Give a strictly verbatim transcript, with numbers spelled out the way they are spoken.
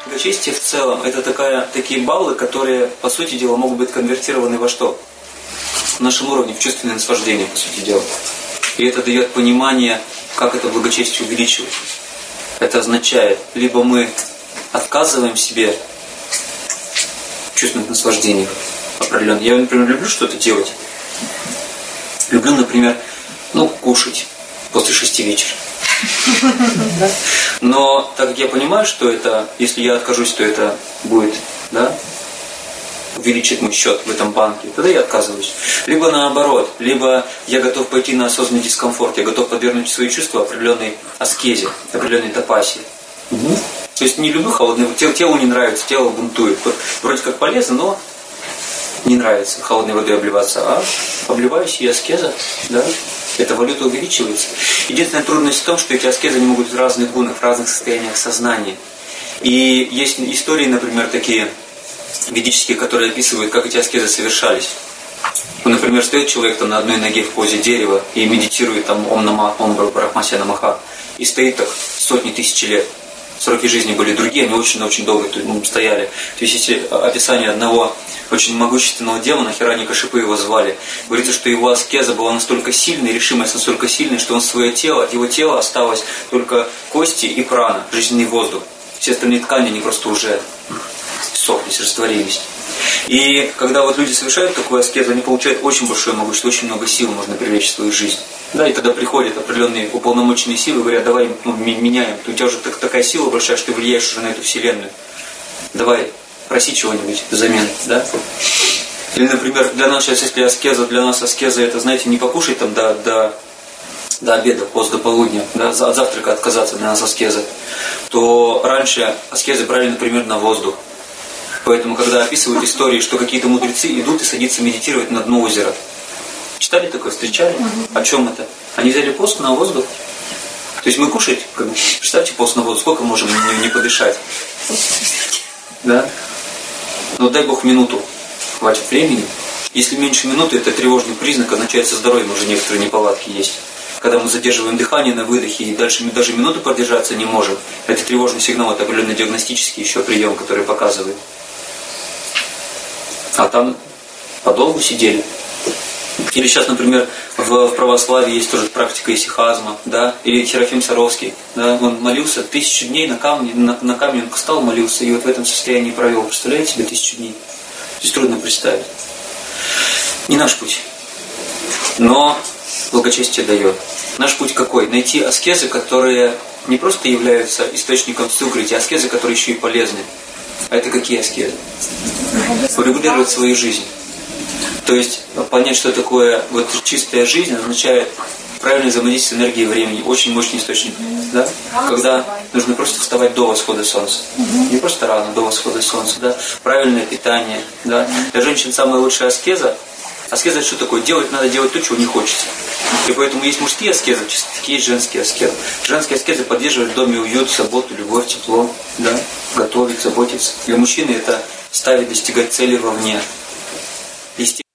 Благочестие в целом это такая, такие баллы, которые, по сути дела, могут быть конвертированы во что? В нашем уровне, в чувственное наслаждение, по сути дела. И это дает понимание, как это благочестие увеличивать. Это означает, либо мы отказываем себе в чувственных наслаждениях определенно. Я, например, люблю что-то делать. Люблю, например, ну, кушать после шести вечера. Но так как я понимаю, что это, если я откажусь, то это будет, да, увеличит мой счет в этом банке, тогда я отказываюсь. Либо наоборот, либо я готов пойти на осознанный дискомфорт, я готов подвергнуть свои чувства определенной аскезе, определенной тапасии. Угу. То есть не люблю холодные, телу, телу не нравится, тело бунтует. Вот, вроде как полезно, но не нравится холодной водой обливаться, а обливаюсь и аскеза, да, эта валюта увеличивается. Единственная трудность в том, что эти аскезы не могут быть в разных гунах, в разных состояниях сознания. И есть истории, например, такие ведические, которые описывают, как эти аскезы совершались. Ну, например, стоит человек там на одной ноге в позе дерева и медитирует там Ом Нама, Ом Брахмася Намаха, и стоит так сотни тысяч лет. Сроки жизни были другие, они очень-очень долго тут стояли. То есть, если описание одного очень могущественного демона, Хираньякашипу его звали, говорится, что его аскеза была настолько сильной, решимость настолько сильной, что он свое тело, от его тела осталось только кости и прана, жизненный воздух. Все остальные ткани, они просто уже сохлись, растворились. И когда вот люди совершают такую аскезу, они получают очень большое могущество, очень много сил можно привлечь в свою жизнь. Да, и тогда приходят определенные уполномоченные силы, говорят, давай, ну, меняем, у тебя уже так, такая сила большая, что ты влияешь уже на эту вселенную. Давай, проси чего-нибудь взамен, да? Или, например, для нас сейчас, если аскеза, для нас аскеза, это, знаете, не покушать там до, до, до обеда, пост до полудня, да, от завтрака отказаться, для нас аскеза, то раньше аскезы брали, например, на воздух. Поэтому, когда описывают истории, что какие-то мудрецы идут и садятся медитировать на дно озера. Читали такое, встречали? О чем это? Они взяли пост на воздух. То есть мы кушать, как бы, представьте, пост на воздух, сколько можем не, не подышать? Да? Но дай Бог минуту, хватит времени. Если меньше минуты, это тревожный признак, означает, со здоровьем уже некоторые неполадки есть. Когда мы задерживаем дыхание на выдохе и дальше мы даже минуту продержаться не можем, это тревожный сигнал, это определенный диагностический еще прием, который показывает. А там подолгу сидели. Или сейчас, например, в, в православии есть тоже практика исихазма, да, или Серафим Саровский, да, он молился тысячу дней на камне, на, на камне он встал, молился, и вот в этом состоянии провел. Представляете себе тысячу дней? Здесь трудно представить. Не наш путь. Но благочестие дает. Наш путь какой? Найти аскезы, которые не просто являются источником сукрити, а аскезы, которые еще и полезны. А это какие аскезы? Урегулировать свою жизнь. То есть понять, что такое вот чистая жизнь, означает правильное взаимодействие энергии и времени. Очень мощный источник. Да? Когда нужно просто вставать до восхода солнца. Не просто рано, до восхода солнца. Да? Правильное питание. Да? Для женщин самая лучшая аскеза. Аскеза что такое? Делать надо делать то, чего не хочется. И поэтому есть мужские аскезы, такие есть женские аскезы. Женские аскезы поддерживают в доме уют, заботу, любовь, тепло. Да? Готовить, заботиться. Для мужчины это ставить, достигать цели вовне.